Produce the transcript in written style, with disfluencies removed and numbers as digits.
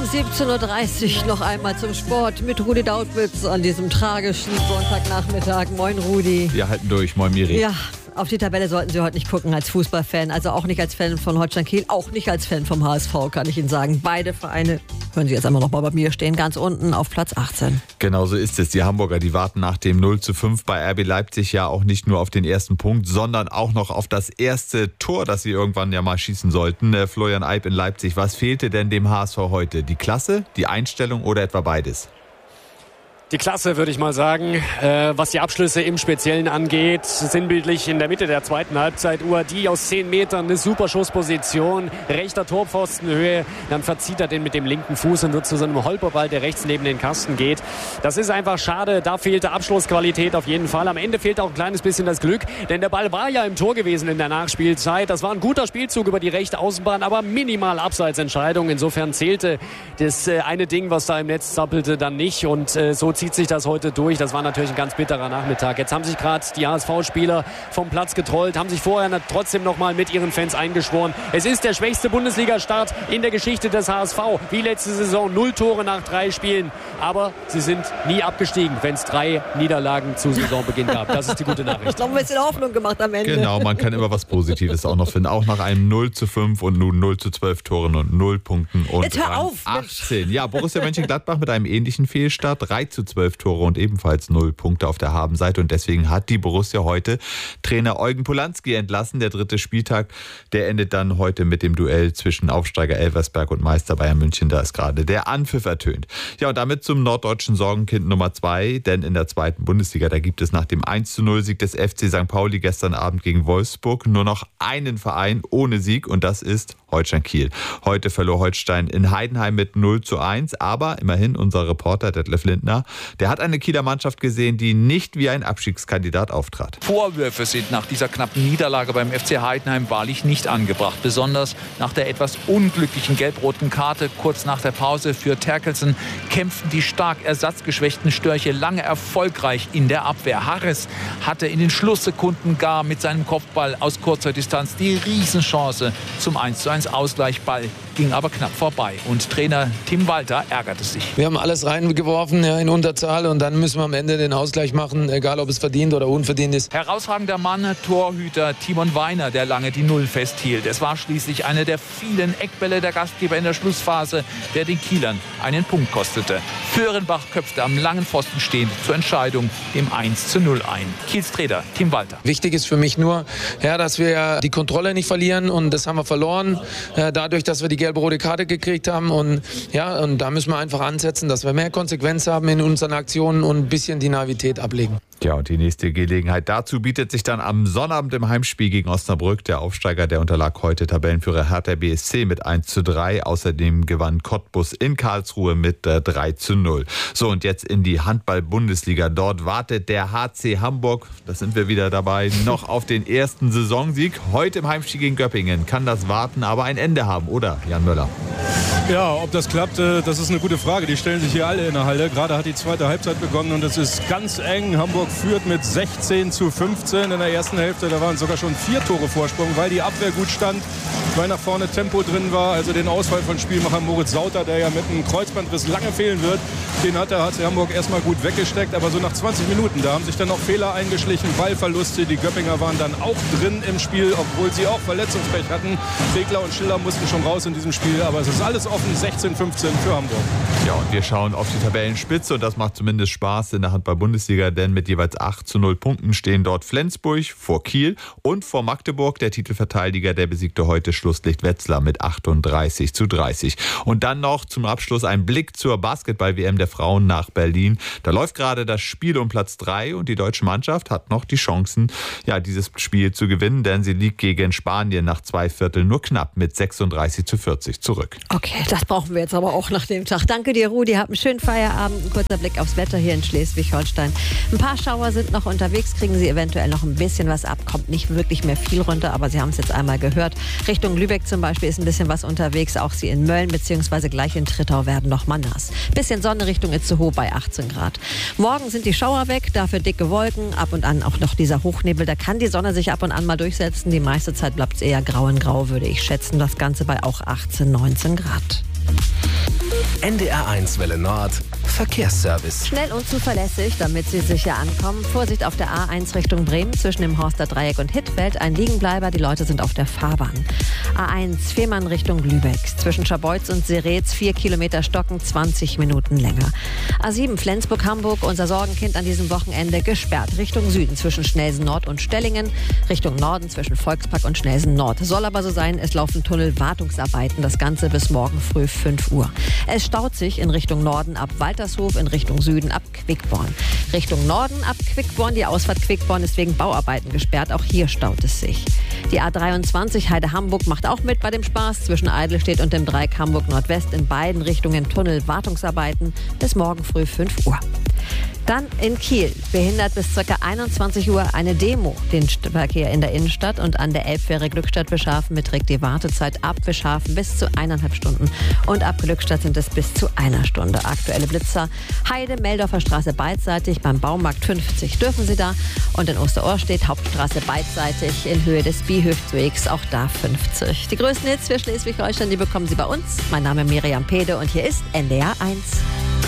17.30 Uhr noch einmal zum Sport mit Rudi Dautwitz an diesem tragischen Sonntagnachmittag. Moin Rudi. Wir halten durch. Moin Miri. Ja, auf die Tabelle sollten Sie heute nicht gucken als Fußballfan. Also auch nicht als Fan von Holstein Kiel, auch nicht als Fan vom HSV, kann ich Ihnen sagen. Beide Vereine, hören Sie jetzt einmal noch mal bei mir, stehen ganz unten auf Platz 18. Genau so ist es. Die Hamburger, die warten nach dem 0:5 bei RB Leipzig ja auch nicht nur auf den ersten Punkt, sondern auch noch auf das erste Tor, das sie irgendwann ja mal schießen sollten. Florian Eib in Leipzig. Was fehlte denn dem HSV heute? Die Klasse, die Einstellung oder etwa beides? Die Klasse, würde ich mal sagen, was die Abschlüsse im Speziellen angeht, sinnbildlich in der Mitte der zweiten Halbzeituhr, die aus 10 Metern, eine super Schussposition, rechter Torpfostenhöhe, dann verzieht er den mit dem linken Fuß und wird zu so einem Holperball, der rechts neben den Kasten geht. Das ist einfach schade, da fehlte Abschlussqualität auf jeden Fall. Am Ende fehlt auch ein kleines bisschen das Glück, denn der Ball war ja im Tor gewesen in der Nachspielzeit. Das war ein guter Spielzug über die rechte Außenbahn, aber minimal Abseitsentscheidung. Insofern zählte das eine Ding, was da im Netz zappelte, dann nicht und so zieht sich das heute durch. Das war natürlich ein ganz bitterer Nachmittag. Jetzt haben sich gerade die HSV-Spieler vom Platz getrollt, haben sich vorher trotzdem nochmal mit ihren Fans eingeschworen. Es ist der schwächste Bundesliga-Start in der Geschichte des HSV. Wie letzte Saison, 0 Tore nach 3 Spielen. Aber sie sind nie abgestiegen, wenn es 3 Niederlagen zu Saisonbeginn gab. Das ist die gute Nachricht. Ich habe ein bisschen Hoffnung gemacht am Ende. Genau, man kann immer was Positives auch noch finden. Auch nach einem 0:5 und nun 0:12 Toren und 0 Punkten und jetzt hör auf, 18. Ja, Borussia Mönchengladbach mit einem ähnlichen Fehlstart. 3:12 Tore und ebenfalls 0 Punkte auf der Habenseite. Und deswegen hat die Borussia heute Trainer Eugen Polanski entlassen. Der 3. Spieltag, der endet dann heute mit dem Duell zwischen Aufsteiger Elversberg und Meister Bayern München. Da ist gerade der Anpfiff ertönt. Ja, und damit zum norddeutschen Sorgenkind Nummer 2. Denn in der 2. Bundesliga, da gibt es nach dem 1:0-Sieg des FC St. Pauli gestern Abend gegen Wolfsburg nur noch einen Verein ohne Sieg. Und das ist Holstein Kiel. Heute verlor Holstein in Heidenheim mit 0:1. Aber immerhin unser Reporter Detlef Lindner, der hat eine Kieler Mannschaft gesehen, die nicht wie ein Abstiegskandidat auftrat. Vorwürfe sind nach dieser knappen Niederlage beim FC Heidenheim wahrlich nicht angebracht. Besonders nach der etwas unglücklichen gelb-roten Karte kurz nach der Pause für Terkelsen kämpften die stark ersatzgeschwächten Störche lange erfolgreich in der Abwehr. Harris hatte in den Schlusssekunden gar mit seinem Kopfball aus kurzer Distanz die Riesenchance zum 1:1 Ausgleich. Ball ging aber knapp vorbei. Und Trainer Tim Walter ärgerte sich. Wir haben alles reingeworfen, ja, in Unterzahl, und dann müssen wir am Ende den Ausgleich machen, egal ob es verdient oder unverdient ist. Herausragender Mann, Torhüter Timon Weiner, der lange die Null festhielt. Es war schließlich eine der vielen Eckbälle der Gastgeber in der Schlussphase, der den Kielern einen Punkt kostete. Föhrenbach köpfte am langen Pfosten stehend zur Entscheidung dem 1:0 ein. Kiels Trainer Tim Walter. Wichtig ist für mich nur, ja, dass wir die Kontrolle nicht verlieren, und das haben wir verloren, dadurch, dass wir die gelbe-rote Karte gekriegt haben, und da müssen wir einfach ansetzen, dass wir mehr Konsequenz haben in unseren Aktionen und ein bisschen die Naivität ablegen. Ja, und die nächste Gelegenheit dazu bietet sich dann am Sonnabend im Heimspiel gegen Osnabrück. Der Aufsteiger, der unterlag heute Tabellenführer Hertha BSC mit 1:3. Außerdem gewann Cottbus in Karlsruhe mit 3:0. So, und jetzt in die Handball-Bundesliga. Dort wartet der HC Hamburg, da sind wir wieder dabei, noch auf den ersten Saisonsieg. Heute im Heimspiel gegen Göppingen kann das Warten aber ein Ende haben, oder, Jan Möller? Ja, ob das klappt, das ist eine gute Frage. Die stellen sich hier alle in der Halle. Gerade hat die zweite Halbzeit begonnen und es ist ganz eng. Hamburg führt mit 16:15 in der ersten Hälfte. Da waren sogar schon 4 Tore Vorsprung, weil die Abwehr gut stand, weil nach vorne Tempo drin war. Also den Ausfall von Spielmacher Moritz Sauter, der ja mit einem Kreuzbandriss lange fehlen wird, den hat der HC Hamburg erstmal gut weggesteckt. Aber so nach 20 Minuten, da haben sich dann noch Fehler eingeschlichen, Ballverluste. Die Göppinger waren dann auch drin im Spiel, obwohl sie auch Verletzungspech hatten. Regler und Schiller mussten schon raus in diesem Spiel. Aber es ist alles offen, 16:15 für Hamburg. Ja, und wir schauen auf die Tabellenspitze, und das macht zumindest Spaß in der Handball-Bundesliga, denn mit jeweils 8:0 Punkten stehen dort Flensburg vor Kiel und vor Magdeburg. Der Titelverteidiger, der besiegte heute Schlusslicht Wetzlar mit 38:30. Und dann noch zum Abschluss ein Blick zur Basketball-WM der Frauen nach Berlin. Da läuft gerade das Spiel um Platz 3 und die deutsche Mannschaft hat noch die Chancen, ja, dieses Spiel zu gewinnen, denn sie liegt gegen Spanien nach 2 Vierteln nur knapp mit 36:40 zurück. Okay, das brauchen wir jetzt aber auch nach dem Tag. Danke dir, Rudi. Habt einen schönen Feierabend. Ein kurzer Blick aufs Wetter hier in Schleswig-Holstein. Ein paar Schauer sind noch unterwegs, kriegen Sie eventuell noch ein bisschen was ab. Kommt nicht wirklich mehr viel runter, aber Sie haben es jetzt einmal gehört. Richtung Lübeck zum Beispiel ist ein bisschen was unterwegs. Auch Sie in Mölln bzw. gleich in Trittau werden noch mal nass. Bisschen Sonne Richtung Itzehoe bei 18 Grad. Morgen sind die Schauer weg, dafür dicke Wolken. Ab und an auch noch dieser Hochnebel. Da kann die Sonne sich ab und an mal durchsetzen. Die meiste Zeit bleibt es eher grau in grau, würde ich schätzen. Das Ganze bei auch 18, 19 Grad. NDR1 Welle Nord. Verkehrsservice. Schnell und zuverlässig, damit Sie sicher ankommen. Vorsicht auf der A1 Richtung Bremen zwischen dem Horster Dreieck und Hittfeld. Ein Liegenbleiber, die Leute sind auf der Fahrbahn. A1 Fehmarn Richtung Lübeck. Zwischen Scharbeutz und Seretz 4 Kilometer stocken, 20 Minuten länger. A7 Flensburg-Hamburg, unser Sorgenkind an diesem Wochenende, gesperrt. Richtung Süden zwischen Schnelsen Nord und Stellingen. Richtung Norden zwischen Volkspark und Schnelsen Nord. Soll aber so sein, es laufen Tunnelwartungsarbeiten. Das Ganze bis morgen früh 5 Uhr. Es staut sich in Richtung Norden ab Waltershof, in Richtung Süden ab Quickborn. Richtung Norden ab Quickborn. Die Ausfahrt Quickborn ist wegen Bauarbeiten gesperrt. Auch hier staut es sich. Die A23 Heide-Hamburg macht auch mit bei dem Spaß. Zwischen Eidelstedt und dem Dreieck Hamburg Nordwest in beiden Richtungen Tunnelwartungsarbeiten bis morgen früh 5 Uhr. Dann in Kiel behindert bis ca. 21 Uhr eine Demo den Verkehr in der Innenstadt und an der Elbfähre Glückstadt-Beschafen beträgt die Wartezeit ab Beschafen bis zu 1,5 Stunden und ab Glückstadt sind es bis zu 1 Stunde. Aktuelle Blitzer: Heide, Meldorfer Straße beidseitig, beim Baumarkt 50 dürfen Sie da und in Osterohrstedt Hauptstraße beidseitig in Höhe des Bihüftwegs, auch da 50. Die größten Hits für Schleswig-Holstein, die bekommen Sie bei uns. Mein Name ist Miriam Pede und hier ist NDR 1.